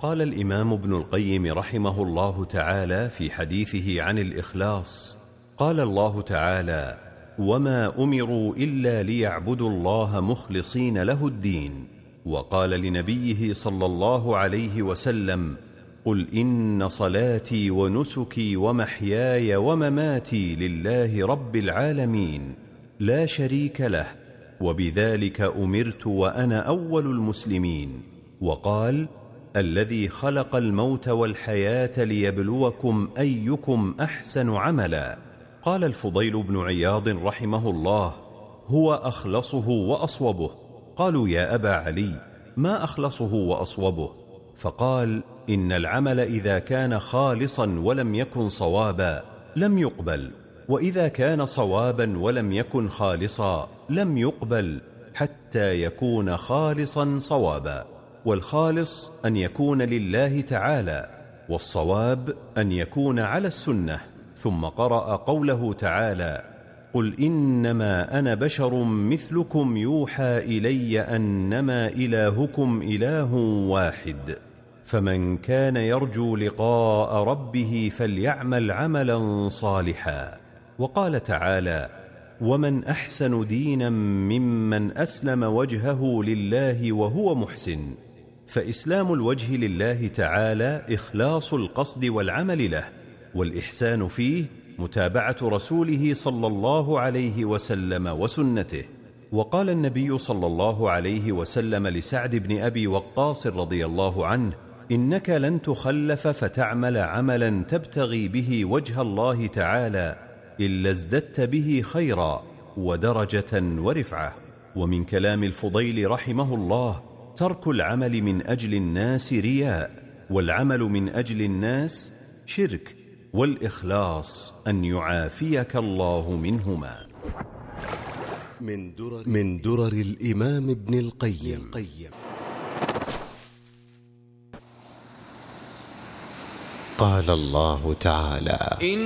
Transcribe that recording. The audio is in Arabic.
قال الإمام ابن القيم رحمه الله تعالى في حديثه عن الإخلاص: قال الله تعالى: وما أمروا إلا ليعبدوا الله مخلصين له الدين. وقال لنبيه صلى الله عليه وسلم: قل إن صلاتي ونسكي ومحياي ومماتي لله رب العالمين لا شريك له وبذلك أمرت وأنا أول المسلمين. وقال: الذي خلق الموت والحياة ليبلوكم أيكم أحسن عملا. قال الفضيل بن عياض رحمه الله: هو أخلصه وأصوبه. قالوا: يا أبا علي، ما أخلصه وأصوبه؟ فقال: إن العمل إذا كان خالصا ولم يكن صوابا لم يقبل، وإذا كان صوابا ولم يكن خالصا لم يقبل، حتى يكون خالصا صوابا. والخالص أن يكون لله تعالى، والصواب أن يكون على السنة. ثم قرأ قوله تعالى: قل إنما أنا بشر مثلكم يوحى إلي أنما إلهكم إله واحد، فمن كان يرجو لقاء ربه فليعمل عملا صالحا. وقال تعالى: ومن أحسن دينا ممن أسلم وجهه لله وهو محسن. فإسلام الوجه لله تعالى إخلاص القصد والعمل له، والإحسان فيه متابعة رسوله صلى الله عليه وسلم وسنته. وقال النبي صلى الله عليه وسلم لسعد بن أبي وقاص رضي الله عنه: إنك لن تخلف فتعمل عملا تبتغي به وجه الله تعالى إلا ازددت به خيرا ودرجة ورفعة. ومن كلام الفضيل رحمه الله: ترك العمل من أجل الناس رياء، والعمل من أجل الناس شرك، والإخلاص أن يعافيك الله منهما. من درر الإمام ابن القيم. قال الله تعالى: